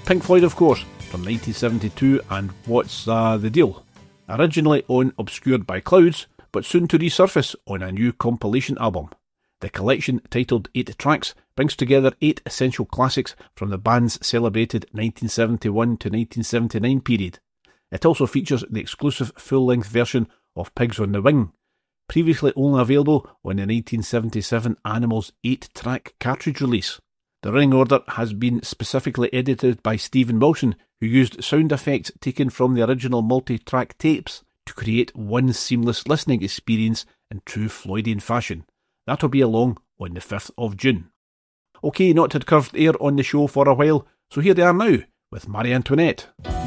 Pink Floyd, of course, from 1972 and What's the Deal? Originally on Obscured by Clouds, but soon to resurface on a new compilation album. The collection, titled 8 Tracks, brings together 8 essential classics from the band's celebrated 1971 to 1979 period. It also features the exclusive full-length version of Pigs on the Wing, previously only available on the 1977 Animals 8-track cartridge release. The running order has been specifically edited by Stephen Wilson, who used sound effects taken from the original multi-track tapes to create one seamless listening experience in true Floydian fashion. That'll be along on the 5th of June. OK, not had curved air on the show for a while, so here they are now with Marie Antoinette.